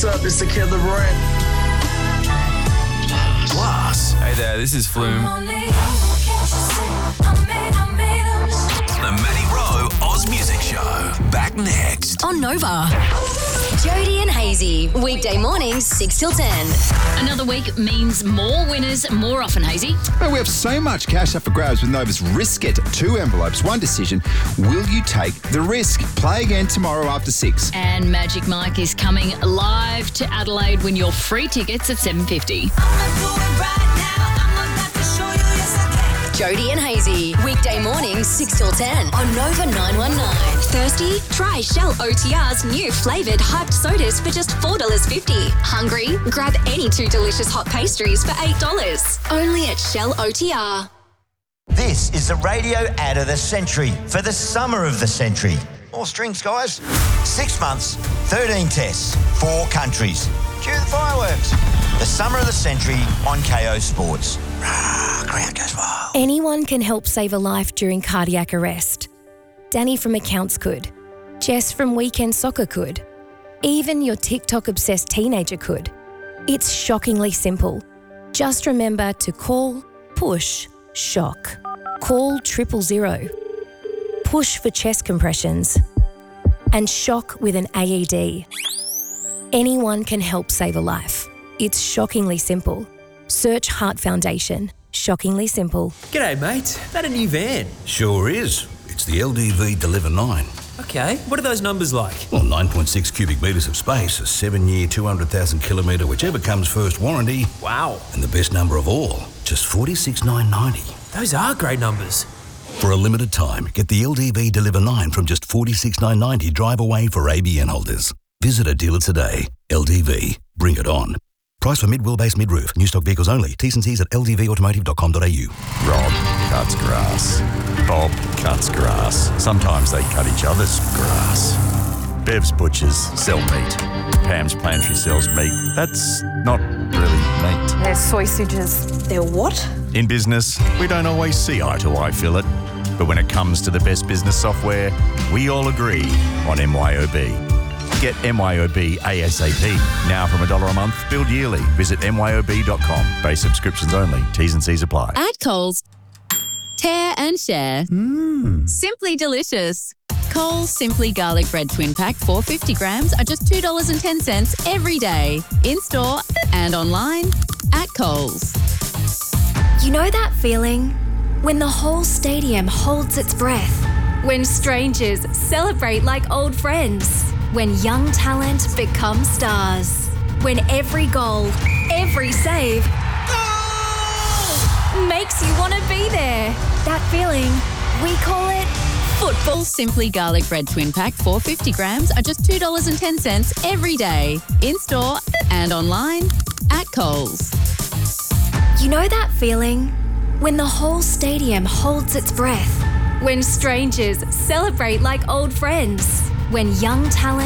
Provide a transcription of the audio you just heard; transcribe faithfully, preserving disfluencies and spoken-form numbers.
What's up? It's the Killer Brand. Plus. Hey there, this is Flume. The Matty Rowe Oz Music Show. Back next. On Nova. Jody and Hazy. Weekday mornings, six till ten. Another week means more winners more often, Hazy. Well, we have so much cash up for grabs with Nova's Risk It. Two envelopes, one decision. Will you take the risk? Play again tomorrow after six. And Magic Mike is coming live to Adelaide. Win your free tickets at seven fifty. Jody and Hazy. Weekday mornings, six till ten on Nova nine one nine. Thirsty? Try Shell O T R's new flavoured hyped sodas for just four dollars fifty. Hungry? Grab any two delicious hot pastries for eight dollars. Only at Shell O T R. This is the radio ad of the century for the summer of the century. More strings, guys. Six months, thirteen tests, four countries. Cue the fireworks. The summer of the century on K O Sports. Rah, crowd goes wild. Anyone can help save a life during cardiac arrest. Danny from Accounts could. Jess from Weekend Soccer could. Even your TikTok-obsessed teenager could. It's shockingly simple. Just remember to call, push, shock. Call triple zero. Push for chest compressions. And shock with an A E D. Anyone can help save a life. It's shockingly simple. Search Heart Foundation. Shockingly simple. G'day, mate. That a new van? Sure is. It's the L D V Deliver nine. Okay, what are those numbers like? Well, nine point six cubic metres of space, a seven-year, two hundred thousand kilometre, whichever comes first warranty. Wow. And the best number of all, just forty-six thousand nine hundred ninety. Those are great numbers. For a limited time, get the L D V Deliver nine from just forty-six thousand nine hundred ninety drive away for A B N holders. Visit a dealer today. L D V. Bring it on. Price for mid-wheelbase mid-roof. New stock vehicles only. T's and C's at l d v automotive dot com dot a u. Rob cuts grass. Bob cuts grass. Sometimes they cut each other's grass. Bev's butchers sell meat. Pam's pantry sells meat. That's not really meat. They're sausages. They're what? In business, we don't always see eye to eye, Philip. But when it comes to the best business software, we all agree on M Y O B. Get M Y O B ASAP. Now from a dollar a month, billed yearly. Visit M Y O B dot com. Base subscriptions only. T's and C's apply. At Coles, tear and share. Mmm. Simply delicious. Coles Simply Garlic Bread Twin Pack four hundred fifty grams are just two dollars and ten cents every day. In-store and online at Coles. You know that feeling? When the whole stadium holds its breath. When strangers celebrate like old friends. When young talent becomes stars. When every goal, every save oh! makes you want to be there. That feeling, we call it football. Simply Garlic Bread Twin Pack four hundred fifty grams are just two dollars and ten cents every day. In-store and online at Coles. You know that feeling? When the whole stadium holds its breath. When strangers celebrate like old friends. When young talent